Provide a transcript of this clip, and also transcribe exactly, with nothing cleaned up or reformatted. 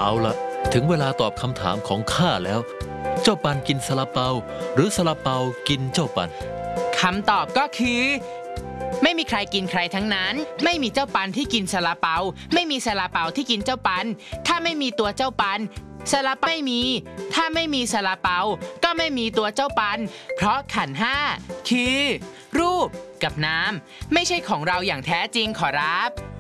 เอาละถึงเวลาตอบคำถามของข้าแล้วเจ้าปันกินซาลาเปาหรือซาลาเปากินเจ้าปันคำตอบก็คือไม่มีใครกินใครทั้งนั้นไม่มีเจ้าปันที่กินซาลาเปาไม่มีซาลาเปาที่กินเจ้าปันถ้าไม่มีตัวเจ้าปันซาลาเปาไม่มีถ้าไม่มีซาลาเปาก็ไม่มีตัวเจ้าปันเพราะขันธ์ห้าคือรูปกับนามไม่ใช่ของเราอย่างแท้จริงขอรับ